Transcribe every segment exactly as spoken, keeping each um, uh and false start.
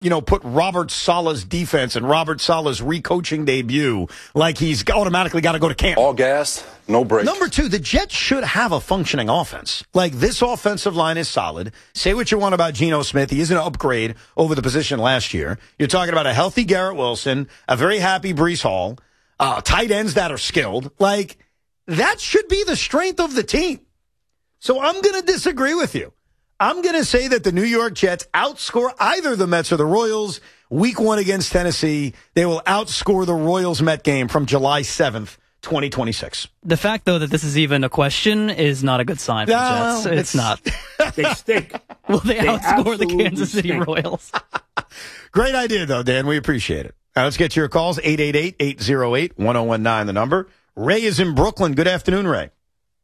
you know, put Robert Saleh's defense and Robert Saleh's recoaching debut like he's automatically got to go to camp. All gas, no brakes. Number two, the Jets should have a functioning offense. Like, this offensive line is solid. Say what you want about Geno Smith. He is an upgrade over the position last year. You're talking about a healthy Garrett Wilson, a very happy Breece Hall, uh, tight ends that are skilled. Like, that should be the strength of the team. So I'm going to disagree with you. I'm going to say that the New York Jets outscore either the Mets or the Royals week one against Tennessee. They will outscore the Royals-Met game from July seventh, twenty twenty-six. The fact, though, that this is even a question is not a good sign for No, the Jets. It's, it's not. They stink. Will they, They outscore the absolutely Kansas City stink. Royals? Great idea, though, Dan. We appreciate it. Now, let's get to your calls. eight eight eight, eight oh eight, one oh one nine, the number. Ray is in Brooklyn. Good afternoon, Ray.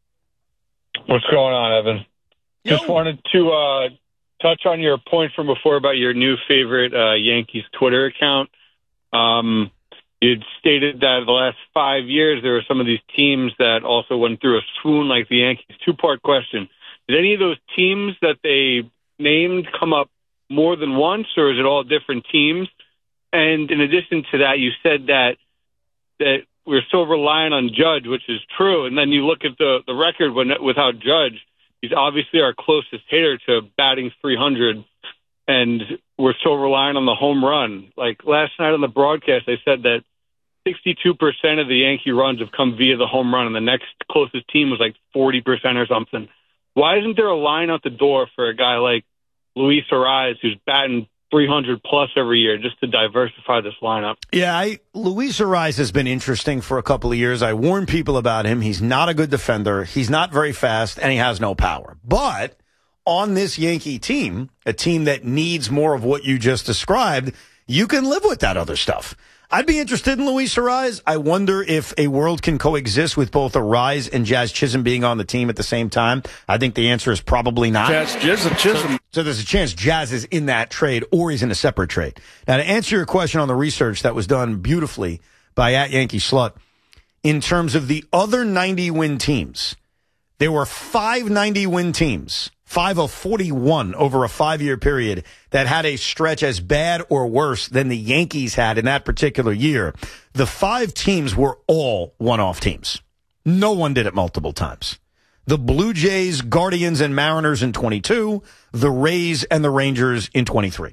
What's going on, Evan? Yo. Just wanted to uh, touch on your point from before about your new favorite uh, Yankees Twitter account. Um, you'd stated that the last five years there were some of these teams that also went through a swoon like the Yankees. Two-part question. Did any of those teams that they named come up more than once, or is it all different teams? And in addition to that, you said that that we're so reliant on Judge, which is true. And then you look at the, the record when, without Judge, he's obviously our closest hitter to batting three hundred, and we're so reliant on the home run. Like last night on the broadcast, they said that sixty-two percent of the Yankee runs have come via the home run, and the next closest team was like forty percent or something. Why isn't there a line out the door for a guy like Luis Arraez, who's batting three hundred plus every year, just to diversify this lineup? Yeah, I, Luis Arraez has been interesting for a couple of years. I warned people about him. He's not a good defender. He's not very fast, and he has no power. But on this Yankee team, a team that needs more of what you just described, you can live with that other stuff. I'd be interested in Luis Arraez. I wonder if a world can coexist with both Arraez and Jazz Chisholm being on the team at the same time. I think the answer is probably not. Jazz Chisholm. Chisholm. So there's a chance Jazz is in that trade or he's in a separate trade. Now, to answer your question on the research that was done beautifully by at Yankee Slut, in terms of the other ninety-win teams, there were five ninety-win teams, five of forty-one over a five-year period that had a stretch as bad or worse than the Yankees had in that particular year. The five teams were all one-off teams. No one did it multiple times. The Blue Jays, Guardians, and Mariners in twenty-two, the Rays and the Rangers in twenty-three.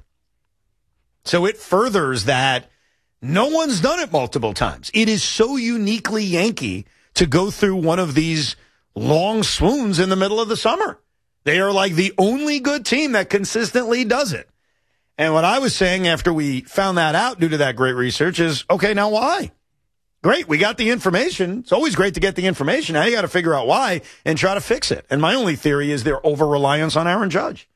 So it furthers that no one's done it multiple times. It is so uniquely Yankee to go through one of these long swoons in the middle of the summer. They are like the only good team that consistently does it. And what I was saying after we found that out due to that great research is, okay, now why? Great, we got the information. It's always great to get the information. Now you got to figure out why and try to fix it. And my only theory is their over-reliance on Aaron Judge.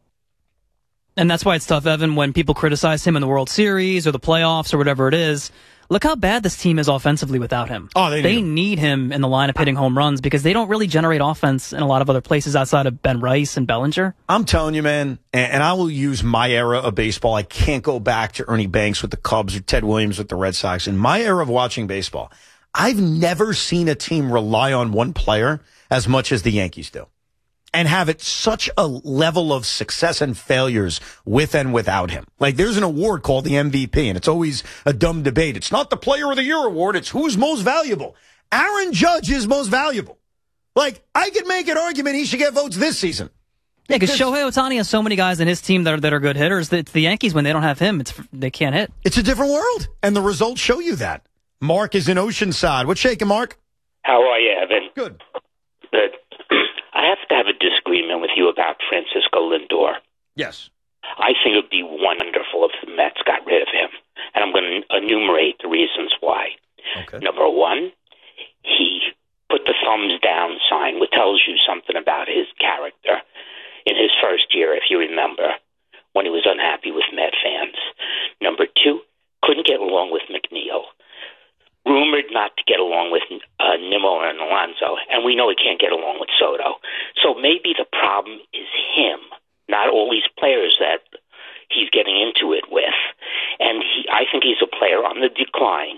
And that's why it's tough, Evan, when people criticize him in the World Series or the playoffs or whatever it is. Look how bad this team is offensively without him. Oh, they need, they him. need him in the lineup hitting home runs because they don't really generate offense in a lot of other places outside of Ben Rice and Bellinger. I'm telling you, man, and, and I will use my era of baseball. I can't go back to Ernie Banks with the Cubs or Ted Williams with the Red Sox. In my era of watching baseball, I've never seen a team rely on one player as much as the Yankees do. And have it such a level of success and failures with and without him. Like, there's an award called the M V P, and it's always a dumb debate. It's not the Player of the Year award. It's who's most valuable. Aaron Judge is most valuable. Like, I could make an argument he should get votes this season. Yeah, because Shohei Ohtani has so many guys in his team that are, that are good hitters. It's the Yankees, when they don't have him, it's they can't hit. It's a different world, and the results show you that. Mark is in Oceanside. What's shaking, Mark? How are you, Evan? Good. Good. I have to have a disagreement with you about Francisco Lindor. Yes. I think it would be wonderful if the Mets got rid of him. And I'm going to enumerate the reasons why. Okay. Number one, he put the thumbs down sign, which tells you something about his character in his first year, if you remember, when he was unhappy with Met fans. Number two, couldn't get along with McNeil. Rumored not to get along with uh, Nimmo and Alonso, and we know he can't get along with Soto. So maybe the problem is him, not all these players that he's getting into it with. And he, I think he's a player on the decline.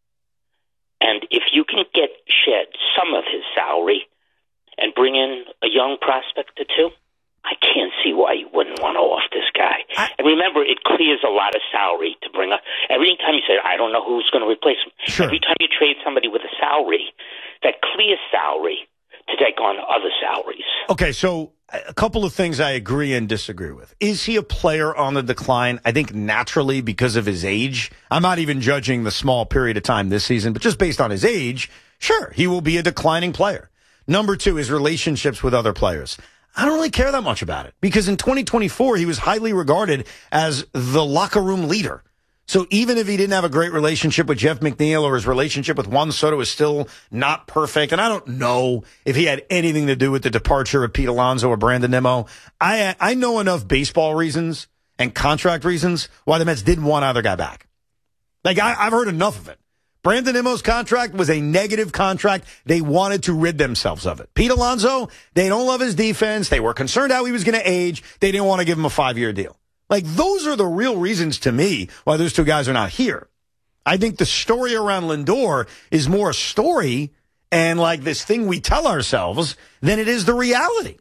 And if you can get shed some of his salary and bring in a young prospect or two, I can't see why you wouldn't want to off this guy. I, and remember, it clears a lot of salary to bring up. Every time you say, I don't know who's going to replace him. Sure. Every time you trade somebody with a salary, that clears salary to take on other salaries. Okay, so a couple of things I agree and disagree with. Is he a player on the decline? I think naturally because of his age. I'm not even judging the small period of time this season, but just based on his age, sure, he will be a declining player. Number two is relationships with other players. I don't really care that much about it because in twenty twenty-four, he was highly regarded as the locker room leader. So even if he didn't have a great relationship with Jeff McNeil or his relationship with Juan Soto is still not perfect, and I don't know if he had anything to do with the departure of Pete Alonso or Brandon Nimmo, I I know enough baseball reasons and contract reasons why the Mets didn't want either guy back. Like, I, I've heard enough of it. Brandon Nimmo's contract was a negative contract. They wanted to rid themselves of it. Pete Alonso, they don't love his defense. They were concerned how he was going to age. They didn't want to give him a five-year deal. Like, those are the real reasons to me why those two guys are not here. I think the story around Lindor is more a story and like this thing we tell ourselves than it is the reality.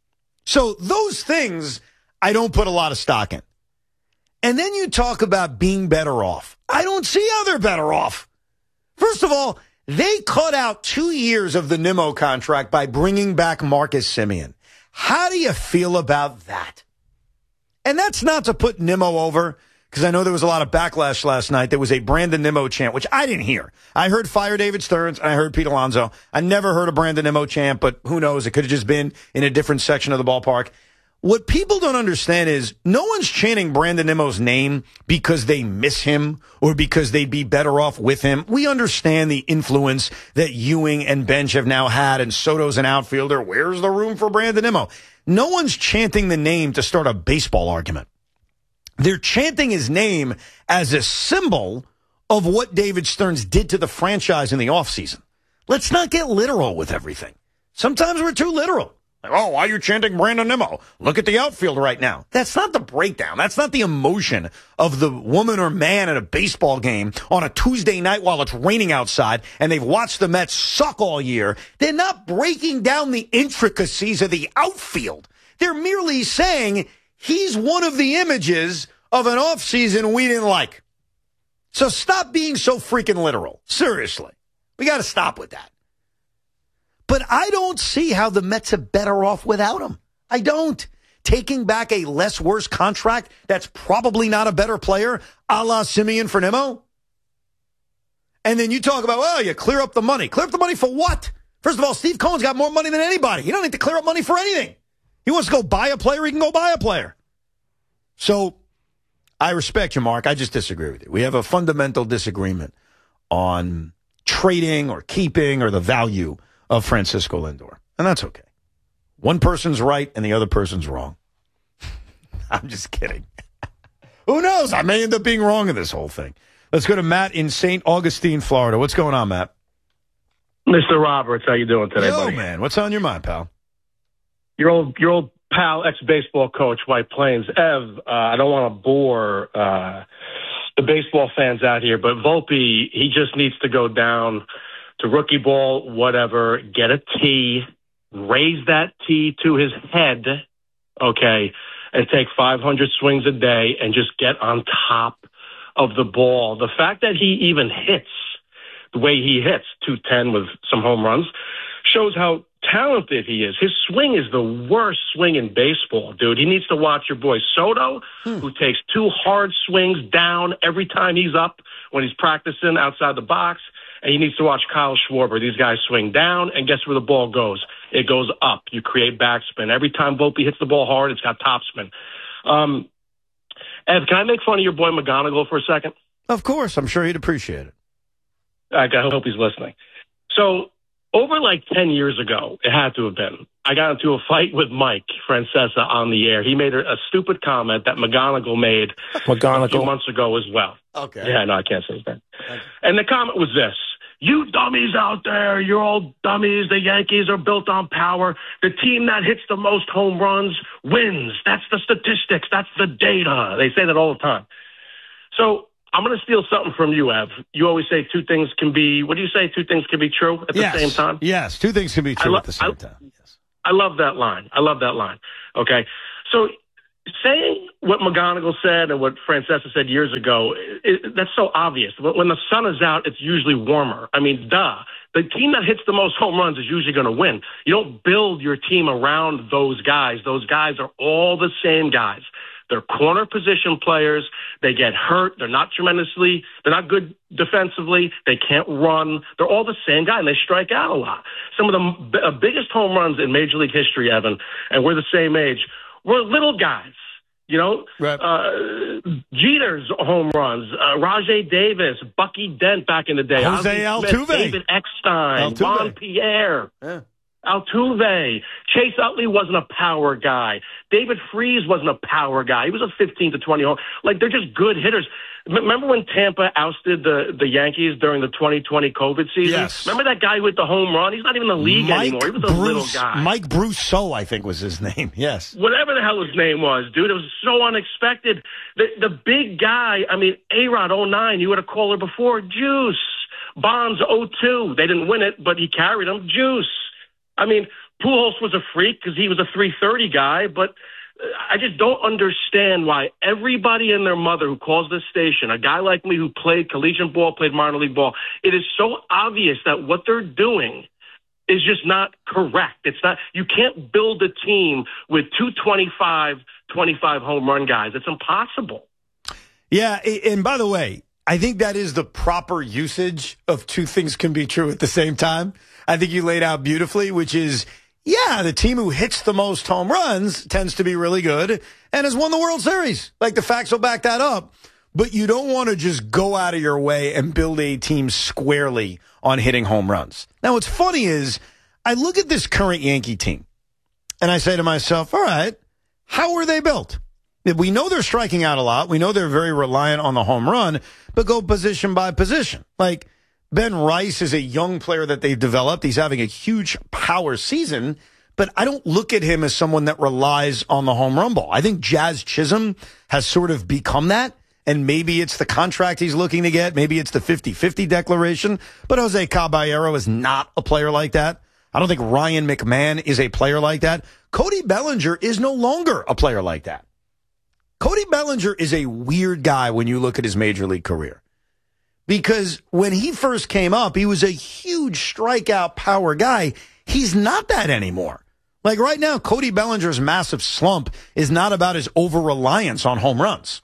So those things I don't put a lot of stock in. And then you talk about being better off. I don't see how they're better off. First of all, they cut out two years of the Nimmo contract by bringing back Marcus Semien. How do you feel about that? And that's not to put Nimmo over, because I know there was a lot of backlash last night. There was a Brandon Nimmo chant, which I didn't hear. I heard Fire David Stearns, and I heard Pete Alonso. I never heard a Brandon Nimmo chant, but who knows? It could have just been in a different section of the ballpark. What people don't understand is no one's chanting Brandon Nimmo's name because they miss him or because they'd be better off with him. We understand the influence that Ewing and Bench have now had, and Soto's an outfielder. Where's the room for Brandon Nimmo? No one's chanting the name to start a baseball argument. They're chanting his name as a symbol of what David Stearns did to the franchise in the offseason. Let's not get literal with everything. Sometimes we're too literal. Like, oh, why are you chanting Brandon Nimmo? Look at the outfield right now. That's not the breakdown. That's not the emotion of the woman or man at a baseball game on a Tuesday night while it's raining outside and they've watched the Mets suck all year. They're not breaking down the intricacies of the outfield. They're merely saying he's one of the images of an offseason we didn't like. So stop being so freaking literal. Seriously. We got to stop with that. But I don't see how the Mets are better off without him. I don't. Taking back a less worse contract that's probably not a better player, a la Semien for Nimmo. And then you talk about, well, you clear up the money. Clear up the money for what? First of all, Steve Cohen's got more money than anybody. You don't need to clear up money for anything. He wants to go buy a player, he can go buy a player. So I respect you, Mark. I just disagree with you. We have a fundamental disagreement on trading or keeping or the value of Francisco Lindor. And that's okay. One person's right and the other person's wrong. I'm just kidding. Who knows? I may end up being wrong in this whole thing. Let's go to Matt in Saint Augustine, Florida. What's going on, Matt? Mister Roberts, how you doing today, Yo, buddy? man. What's on your mind, pal? Your old, your old pal, ex-baseball coach, White Plains. Ev, uh, I don't want to bore uh, the baseball fans out here, but Volpe, he just needs to go down to rookie ball, whatever, get a tee, raise that tee to his head, okay, and take five hundred swings a day and just get on top of the ball. The fact that he even hits the way he hits, two ten with some home runs, shows how talented he is. His swing is the worst swing in baseball, dude. He needs to watch your boy Soto, hmm. who takes two hard swings down every time he's up when he's practicing outside the box. And he needs to watch Kyle Schwarber. These guys swing down, and guess where the ball goes? It goes up. You create backspin. Every time Volpe hits the ball hard, it's got topspin. Um, Ev, can I make fun of your boy McGonigal for a second? Of course. I'm sure he'd appreciate it. I hope he's listening. So over like ten years ago, it had to have been, I got into a fight with Mike Francesa on the air. He made a, a stupid comment that McGonigal made McGonigal. a few months ago as well. Okay. Yeah, no, I can't say that. Okay. And the comment was this. You dummies out there, you're all dummies. The Yankees are built on power. The team that hits the most home runs wins. That's the statistics. That's the data. They say that all the time. So I'm going to steal something from you, Ev. You always say two things can be, what do you say? Two things can be true at the yes. same time? Yes, two things can be true lo- at the same I, time. Yes. I love that line. I love that line. Okay. So saying what McGonigal said and what Francesa said years ago, it, it, that's so obvious. When the sun is out, it's usually warmer. I mean, duh. The team that hits the most home runs is usually going to win. You don't build your team around those guys. Those guys are all the same guys. They're corner position players. They get hurt. They're not tremendously, they're not good defensively. They can't run. They're all the same guy, and they strike out a lot. Some of the b- biggest home runs in Major League history, Evan, and we're the same age, were little guys. You know, right. uh, Jeter's home runs, uh, Rajay Davis, Bucky Dent back in the day, Jose Altuve, David Eckstein, Altuve. Juan Pierre. Yeah. Altuve. Chase Utley wasn't a power guy. David Freese wasn't a power guy. He was a fifteen to twenty home. Like, they're just good hitters. Remember when Tampa ousted the, the Yankees during the twenty twenty COVID season? Yes. Remember that guy with the home run? He's not even in the league Mike anymore. He was a Bruce, little guy. Mike Brousseau, I think was his name. Yes. Whatever the hell his name was, dude. It was so unexpected. The, the big guy, I mean, A-Rod oh nine, you had a caller before, Juice. Bonds oh two, they didn't win it, but he carried them, Juice. I mean, Pujols was a freak because he was a three thirty guy, but I just don't understand why everybody and their mother who calls this station, a guy like me who played collegiate ball, played minor league ball, it is so obvious that what they're doing is just not correct. It's not, you can't build a team with two twenty-five, twenty-five home run guys. It's impossible. Yeah, and by the way, I think that is the proper usage of two things can be true at the same time. I think you laid out beautifully, which is, yeah, the team who hits the most home runs tends to be really good and has won the World Series. Like, the facts will back that up. But you don't want to just go out of your way and build a team squarely on hitting home runs. Now, what's funny is I look at this current Yankee team and I say to myself, all right, how are they built? We know they're striking out a lot. We know they're very reliant on the home run, but go position by position. Like, Ben Rice is a young player that they've developed. He's having a huge power season, but I don't look at him as someone that relies on the home run ball. I think Jazz Chisholm has sort of become that, and maybe it's the contract he's looking to get. Maybe it's the fifty-fifty declaration, but Jose Caballero is not a player like that. I don't think Ryan McMahon is a player like that. Cody Bellinger is no longer a player like that. Cody Bellinger is a weird guy when you look at his major league career. Because when he first came up, he was a huge strikeout power guy. He's not that anymore. Like right now, Cody Bellinger's massive slump is not about his over-reliance on home runs.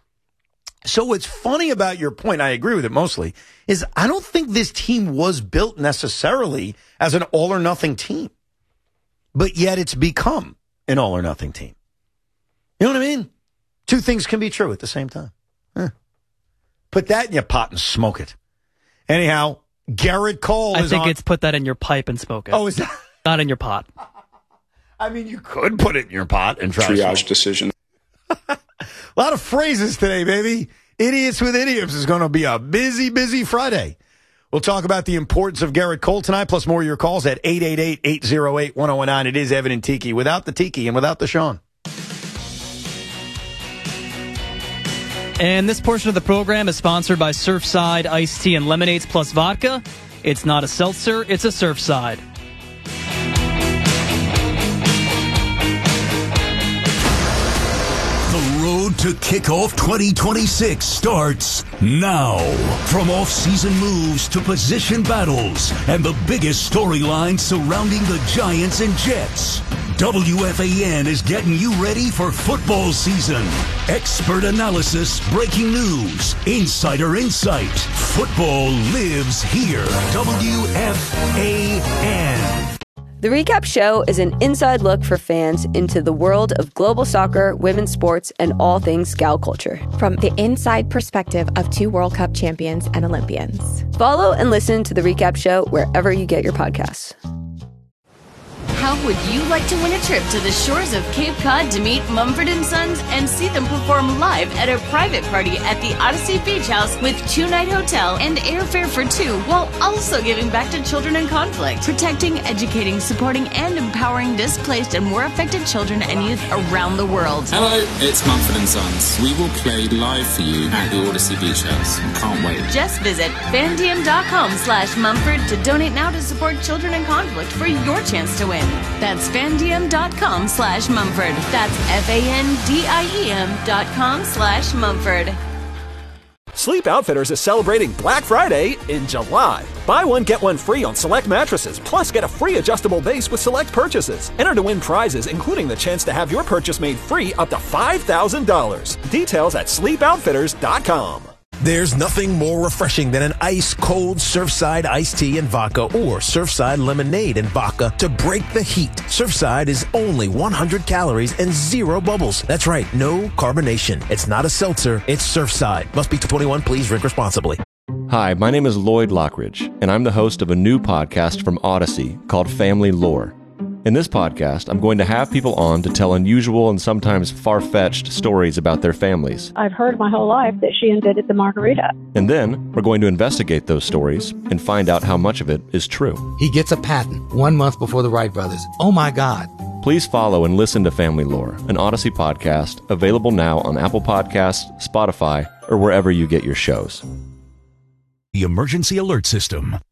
So what's funny about your point, I agree with it mostly, is I don't think this team was built necessarily as an all-or-nothing team. But yet it's become an all-or-nothing team. You know what I mean? Two things can be true at the same time. Huh. Put that in your pot and smoke it. Anyhow, Garrett Cole I is think on... it's put that in your pipe and smoke it. Oh, is that... Not in your pot. I mean, you could put it in your pot and try Triage to decision. A lot of phrases today, baby. Idiots with idioms is going to be a busy, busy Friday. We'll talk about the importance of Garrett Cole tonight, plus more of your calls at eight eight eight, eight oh eight, one oh one nine. It is Evan and Tiki, without the Tiki and without the Sean. And this portion of the program is sponsored by Surfside Iced Tea and Lemonades plus vodka. It's not a seltzer, it's a Surfside. The road to kickoff twenty twenty-six starts now. From off-season moves to position battles and the biggest storylines surrounding the Giants and Jets, W F A N is getting you ready for football season. Expert analysis, breaking news, insider insight. Football lives here. W F A N. The Recap Show is an inside look for fans into the world of global soccer, women's sports, and all things Scout culture. From the inside perspective of two World Cup champions and Olympians. Follow and listen to The Recap Show wherever you get your podcasts. How would you like to win a trip to the shores of Cape Cod to meet Mumford and Sons and see them perform live at a private party at the Odyssey Beach House with two-night hotel and airfare for two, while also giving back to children in conflict, protecting, educating, supporting, and empowering displaced and war affected children and youth around the world? Hello, it's Mumford and Sons. We will play live for you at the Odyssey Beach House. Can't wait. Just visit fandm.com slash Mumford to donate now to support children in conflict for your chance to win. That's fandiem.com slash Mumford. That's F-A-N-D-I-E-M dot com slash Mumford. Sleep Outfitters is celebrating Black Friday in July. Buy one, get one free on select mattresses, plus get a free adjustable base with select purchases. Enter to win prizes, including the chance to have your purchase made free up to five thousand dollars. Details at sleep outfitters dot com. There's nothing more refreshing than an ice-cold Surfside iced tea and vodka or Surfside lemonade and vodka to break the heat. Surfside is only one hundred calories and zero bubbles. That's right, no carbonation. It's not a seltzer, it's Surfside. Must be twenty-one, please drink responsibly. Hi, my name is Lloyd Lockridge, and I'm the host of a new podcast from Odyssey called Family Lore. In this podcast, I'm going to have people on to tell unusual and sometimes far-fetched stories about their families. I've heard my whole life that she invented the margarita. And then, we're going to investigate those stories and find out how much of it is true. He gets a patent one month before the Wright brothers. Oh my God. Please follow and listen to Family Lore, an Odyssey podcast, available now on Apple Podcasts, Spotify, or wherever you get your shows. The Emergency Alert System.